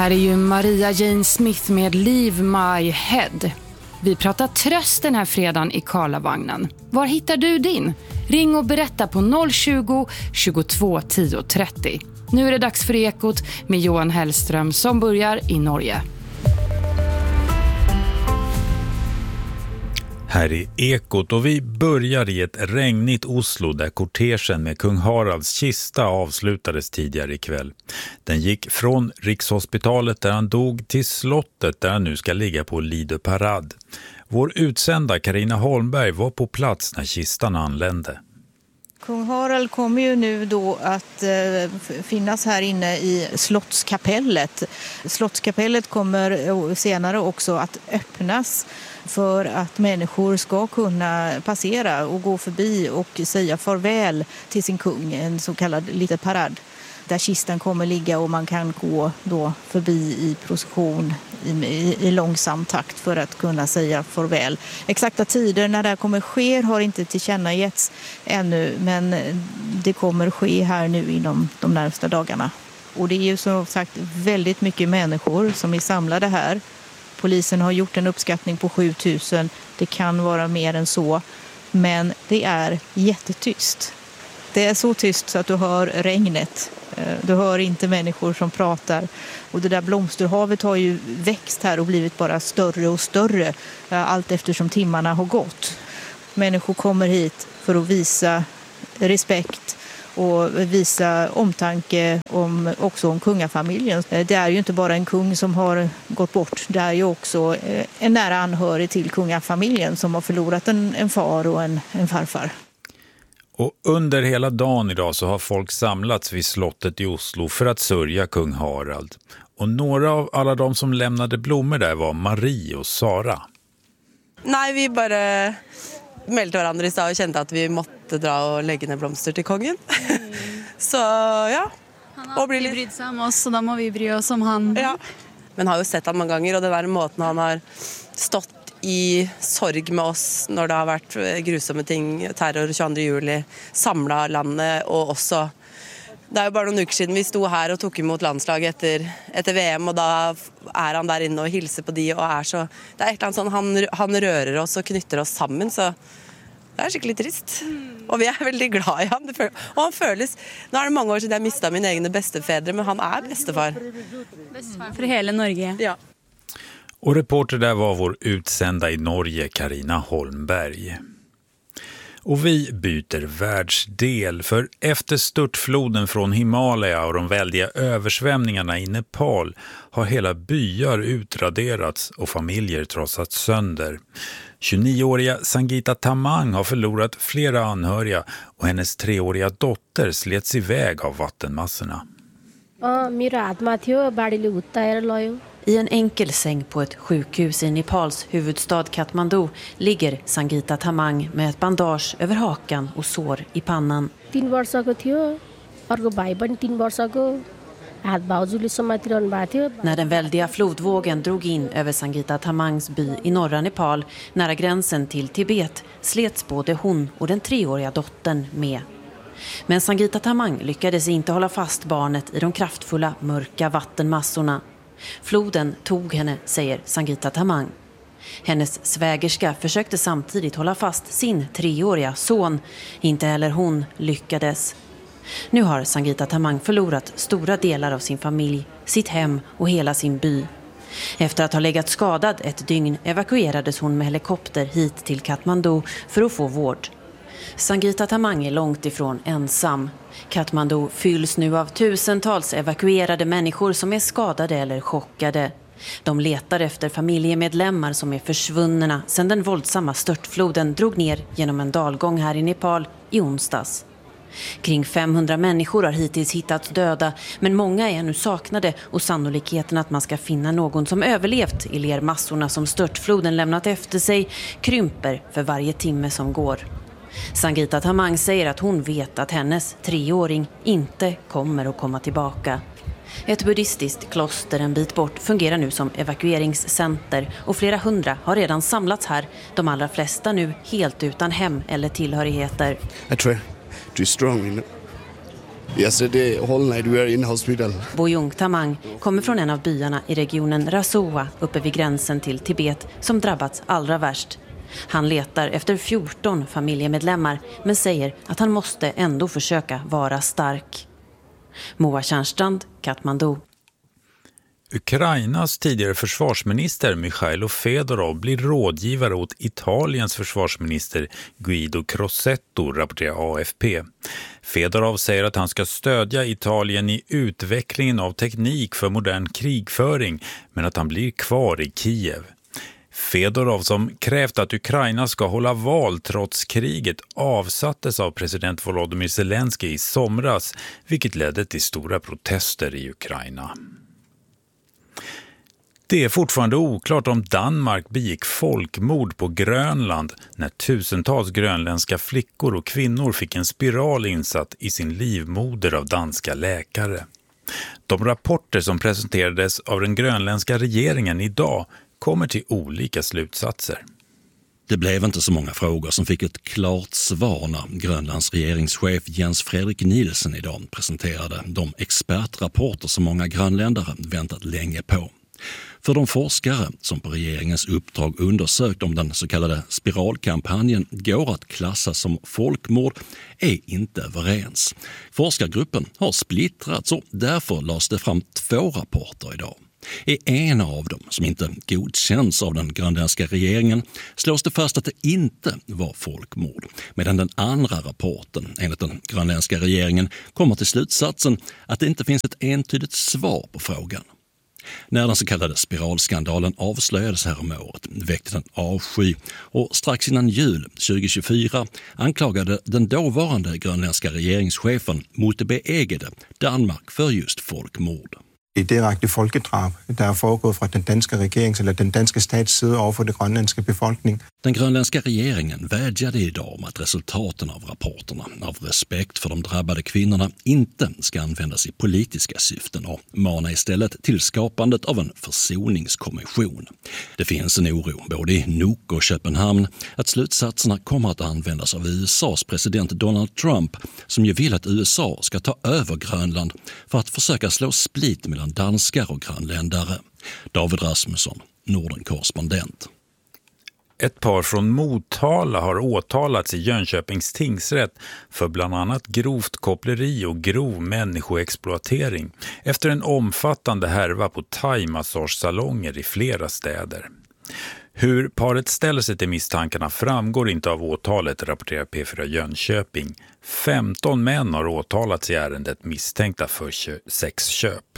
Här är ju Maria Jane Smith med Leave My Head. Vi pratar tröst den här fredagen i Karlavagnen. Var hittar du din? Ring och berätta på 020 22 10 30. Nu är det dags för Ekot med Johan Hellström som börjar i Norge. Här är Ekot och vi börjar i ett regnigt Oslo där kortegen med kung Haralds kista avslutades tidigare ikväll. Den gick från Rikshospitalet där han dog till slottet där han nu ska ligga på Lido Parad. Vår utsända Carina Holmberg var på plats när kistan anlände. Kung Harald kommer ju nu då att finnas här inne i Slottskapellet. Slottskapellet kommer senare också att öppnas för att människor ska kunna passera och gå förbi och säga farväl till sin kung, en så kallad liten parad. Där kistan kommer ligga och man kan gå då förbi i procession i långsam takt för att kunna säga farväl. Exakta tider när det här kommer ske har inte tillkännagetts ännu, men det kommer ske här nu inom de närmaste dagarna. Och det är ju som sagt väldigt mycket människor som är samlade här. Polisen har gjort en uppskattning på 7000. Det kan vara mer än så, men det är jättetyst. Det är så tyst så att du hör regnet. Du hör inte människor som pratar. Och det där blomsterhavet har ju växt här och blivit bara större och större allt eftersom timmarna har gått. Människor kommer hit för att visa respekt och visa omtanke också om kungafamiljen. Det är ju inte bara en kung som har gått bort. Det är ju också en nära anhörig till kungafamiljen som har förlorat en far och en farfar. Och under hela dagen idag så har folk samlats vid slottet i Oslo för att sörja kung Harald. Och några av alla de som lämnade blommor där var Marie och Sara. Nej, vi bara meldte varandra i stad och kände att vi måste dra och lägga ner blomster till kongen. Så ja. Han har alltid brytt sig om oss, så då må vi bry oss om han. Ja. Men har ju sett han många gånger och det där måten han har stått i sorg med oss när det har varit grusomme ting, terror 22. juli, samla landet och också. Det är ju bara några veckor sedan vi stod här och tog emot landslaget efter VM och då är han där inne och hilser på de och är så det är ett eller annat han rörer oss och knyter oss samman så det är skickligt trist. Och vi är väldigt glada i han. Och han føles, nu är det många år sedan jag mistade min egna bästefäder men han är bästefar. Bästefar för hela Norge. Ja. Och reporter där var vår utsända i Norge, Carina Holmberg. Och vi byter världsdel, för efter störtfloden från Himalaya och de väldiga översvämningarna i Nepal har hela byar utraderats och familjer trossats sönder. 29-åriga Sangeeta Tamang har förlorat flera anhöriga och hennes 3-åriga dotter slets iväg av vattenmassorna. I en enkel säng på ett sjukhus i Nepals huvudstad Kathmandu ligger Sangeeta Tamang med ett bandage över hakan och sår i pannan. När den väldiga flodvågen drog in över Sangeeta Tamangs by i norra Nepal, nära gränsen till Tibet, slets både hon och den 3-åriga dottern med. Men Sangeeta Tamang lyckades inte hålla fast barnet i de kraftfulla, mörka vattenmassorna. Floden tog henne, säger Sangeeta Tamang. Hennes svägerska försökte samtidigt hålla fast sin 3-åriga son. Inte heller hon lyckades. Nu har Sangeeta Tamang förlorat stora delar av sin familj, sitt hem och hela sin by. Efter att ha legat skadad ett dygn evakuerades hon med helikopter hit till Kathmandu för att få vård. Sangeeta Tamang är långt ifrån ensam. Kathmandu fylls nu av tusentals evakuerade människor som är skadade eller chockade. De letar efter familjemedlemmar som är försvunna sedan den våldsamma störtfloden drog ner genom en dalgång här i Nepal i onsdags. Kring 500 människor har hittills hittats döda, men många är nu saknade och sannolikheten att man ska finna någon som överlevt i lermassorna som störtfloden lämnat efter sig krymper för varje timme som går. Sangeeta Tamang säger att hon vet att hennes 3-åring inte kommer att komma tillbaka. Ett buddhistiskt kloster en bit bort fungerar nu som evakueringscenter och flera hundra har redan samlats här, de allra flesta nu helt utan hem eller tillhörigheter. I try to be strong in it. Yes, the whole night we are in hospital. Bojung Tamang kommer från en av byarna i regionen Rasoa uppe vid gränsen till Tibet som drabbats allra värst. Han letar efter 14 familjemedlemmar men säger att han måste ändå försöka vara stark. Moa Tjärnstrand, Kathmandu. Ukrainas tidigare försvarsminister Mikhailo Fedorov blir rådgivare åt Italiens försvarsminister Guido Crosetto, rapporterar AFP. Fedorov säger att han ska stödja Italien i utvecklingen av teknik för modern krigföring, men att han blir kvar i Kiev. Fedorov, som krävt att Ukraina ska hålla val trots kriget, avsattes av president Volodymyr Zelensky i somras, vilket ledde till stora protester i Ukraina. Det är fortfarande oklart om Danmark begick folkmord på Grönland när tusentals grönländska flickor och kvinnor fick en spiral insatt i sin livmoder av danska läkare. De rapporter som presenterades av den grönländska regeringen idag kommer till olika slutsatser. Det blev inte så många frågor som fick ett klart svar när Grönlands regeringschef Jens Frederik Nielsen idag presenterade de expertrapporter som många grönländare väntat länge på. För de forskare som på regeringens uppdrag undersökt om den så kallade spiralkampanjen går att klassa som folkmord är inte överens. Forskargruppen har splittrats och därför lades det fram 2 rapporter idag. I en av dem, som inte godkänns av den grönländska regeringen, slås det fast att det inte var folkmord. Medan den andra rapporten, enligt den grönländska regeringen, kommer till slutsatsen att det inte finns ett entydigt svar på frågan. När den så kallade spiralskandalen avslöjades här om året väckte den avsky och strax innan jul 2024 anklagade den dåvarande grönländska regeringschefen Motebe Egede Danmark för just folkmord. Det direkte folkedrab, der er foregået fra den danske regerings eller den danske stats side overfor det grønlandske befolkning. Den grönländska regeringen vädjade idag om att resultaten av rapporterna av respekt för de drabbade kvinnorna inte ska användas i politiska syften och mana istället till skapandet av en försoningskommission. Det finns en oro både i Nuuk och Köpenhamn att slutsatserna kommer att användas av USAs president Donald Trump, som ju vill att USA ska ta över Grönland för att försöka slå split mellan danskar och grönländare. David Rasmusson, Norden-korrespondent. Ett par från Motala har åtalats i Jönköpings tingsrätt för bland annat grovt koppleri och grov människoexploatering efter en omfattande härva på thai-massagesalonger i flera städer. Hur paret ställer sig till misstankarna framgår inte av åtalet, rapporterar P4 Jönköping. 15 män har åtalats i ärendet misstänkta för sexköp.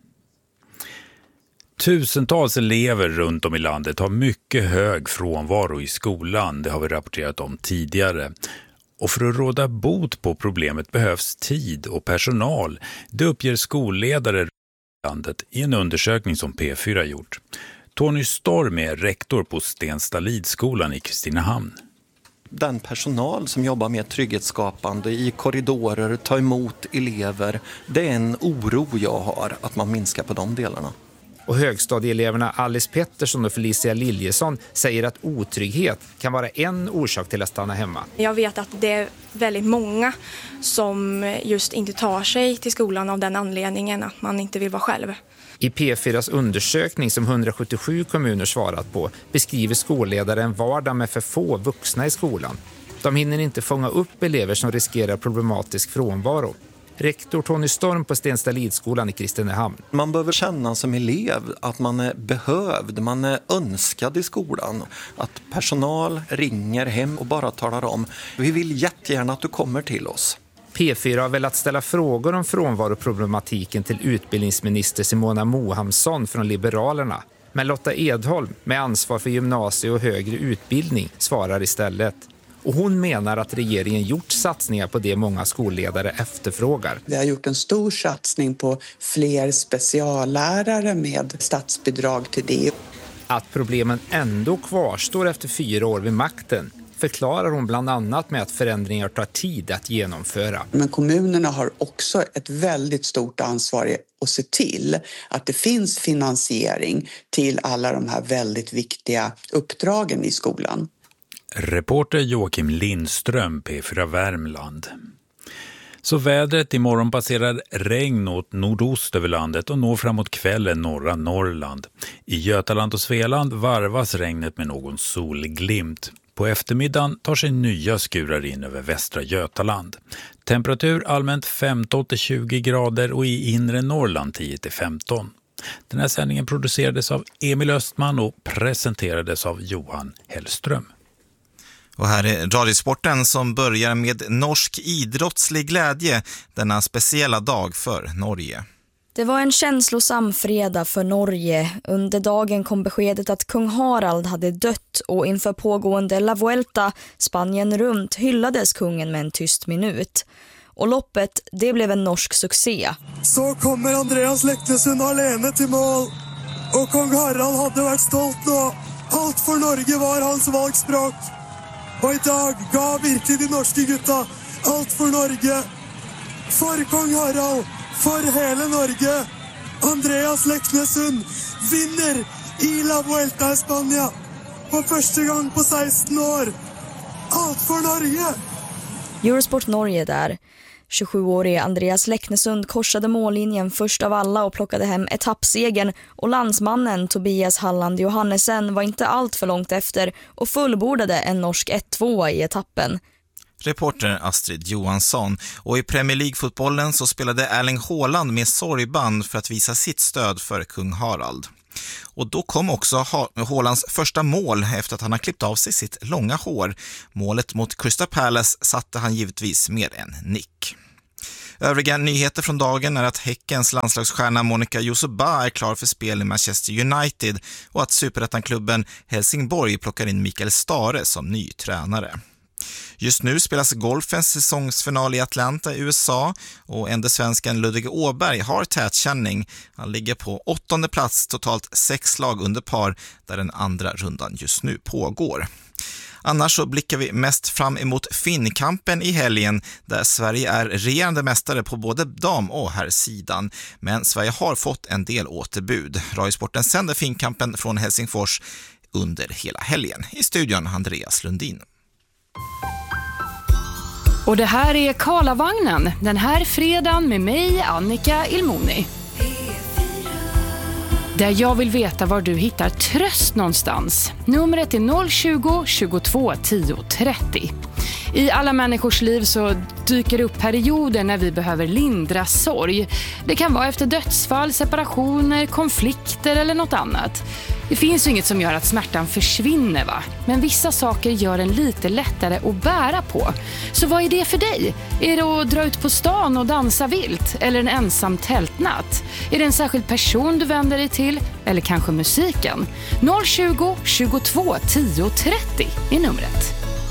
Tusentals elever runt om i landet har mycket hög frånvaro i skolan, det har vi rapporterat om tidigare. Och för att råda bot på problemet behövs tid och personal, det uppger skolledare i landet i en undersökning som P4 gjort. Tony Storm är rektor på Stenstalidsskolan i Kristinehamn. Den personal som jobbar med trygghetsskapande i korridorer, ta emot elever, det är en oro jag har att man minskar på de delarna. Och högstadieeleverna Alice Pettersson och Felicia Liljesson säger att otrygghet kan vara en orsak till att stanna hemma. Jag vet att det är väldigt många som just inte tar sig till skolan av den anledningen att man inte vill vara själv. I P4s undersökning som 177 kommuner svarat på beskriver skolledare en vardag med för få vuxna i skolan. De hinner inte fånga upp elever som riskerar problematisk frånvaro. Rektor Tony Storm på Stenstalidsskolan i Kristinehamn. Man behöver känna som elev att man är behövd, man är önskad i skolan. Att personal ringer hem och bara talar om: vi vill jättegärna att du kommer till oss. P4 har velat ställa frågor om frånvaroproblematiken till utbildningsminister Simona Mohamsson från Liberalerna. Men Lotta Edholm, med ansvar för gymnasie- och högre utbildning, svarar istället. Och hon menar att regeringen gjort satsningar på det många skolledare efterfrågar. Vi har gjort en stor satsning på fler speciallärare med statsbidrag till det. Att problemen ändå kvarstår efter 4 år vid makten förklarar hon bland annat med att förändringar tar tid att genomföra. Men kommunerna har också ett väldigt stort ansvar att se till att det finns finansiering till alla de här väldigt viktiga uppdragen i skolan. Reporter Joakim Lindström, P4 Värmland. Så vädret imorgon passerar regn åt nordost över landet och når framåt kvällen norra Norrland. I Götaland och Svealand varvas regnet med någon solglimt. På eftermiddagen tar sig nya skurar in över västra Götaland. Temperatur allmänt 15-20 grader och i inre Norrland 10-15. Den här sändningen producerades av Emil Östman och presenterades av Johan Hellström. Och här är Radiosporten som börjar med norsk idrottslig glädje denna speciella dag för Norge. Det var en känslosam fredag för Norge. Under dagen kom beskedet att kung Harald hade dött och inför pågående La Vuelta, Spanien runt, hyllades kungen med en tyst minut. Och loppet, det blev en norsk succé. Så kommer Andreas Leknesund alene till mål. Och kung Harald hade varit stolt då. Allt för Norge var hans valgspråk. Och idag gav virkelig de norske gutta allt för Norge. För kung Harald, för hela Norge. Andreas Leknesund vinner i La Vuelta i Spanien. För första gången på 16 år. Allt för Norge. Eurosport Norge där. 27-årige Andreas Leknesund korsade mållinjen först av alla och plockade hem etappsegern, och landsmannen Tobias Halland Johannesen var inte allt för långt efter och fullbordade en norsk 1-2 i etappen. Reporter Astrid Johansson. Och i Premier League-fotbollen så spelade Erling Haaland med sorgband för att visa sitt stöd för kung Harald. Och då kom också Haalands första mål efter att han har klippt av sig sitt långa hår. Målet mot Crystal Palace satte han givetvis med en nick. Övriga nyheter från dagen är att Häckens landslagsstjärna Monica Josuba är klar för spel i Manchester United och att superettanklubben Helsingborg plockar in Mikael Stare som ny tränare. Just nu spelas golfens säsongsfinal i Atlanta i USA och svensken Ludvig Åberg har tätkänning. Han ligger på 8:e plats, totalt 6 slag under par där den andra rundan just nu pågår. Annars så blickar vi mest fram emot Finnkampen i helgen där Sverige är regerande mästare på både dam- och herrsidan. Men Sverige har fått en del återbud. Radiosporten sänder Finnkampen från Helsingfors under hela helgen. I studion Andreas Lundin. Och det här är Karlavagnen, den här fredagen med mig, Annika Ilmoni. Där jag vill veta var du hittar tröst någonstans. Numret är 020-22 10 30. I alla människors liv så dyker det upp perioder när vi behöver lindra sorg. Det kan vara efter dödsfall, separationer, konflikter eller något annat. Det finns ju inget som gör att smärtan försvinner, va? Men vissa saker gör en lite lättare att bära på. Så vad är det för dig? Är det att dra ut på stan och dansa vilt? Eller en ensam tältnatt? Är det en särskild person du vänder dig till? Eller kanske musiken? 020-22 10 30 är numret.